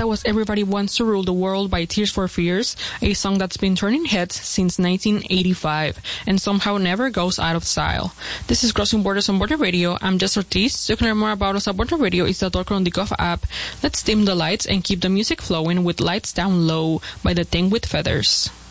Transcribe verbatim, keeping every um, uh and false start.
that was Everybody Wants to Rule the World by Tears for Fears, a song that's been turning heads since nineteen eighty-five and somehow never goes out of style. This is Crossing Borders on Border Radio. I'm Jess Ortiz. To learn more about us at Border Radio, Isadora on the Gov app. Let's dim the lights and keep the music flowing with Lights Down Low by The Thing with Feathers.